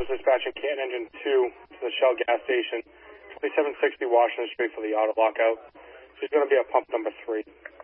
is dispatching Canton Engine 2 to the Shell gas station, 2760 Washington Street for the auto lockout. She's going to be at pump number 3.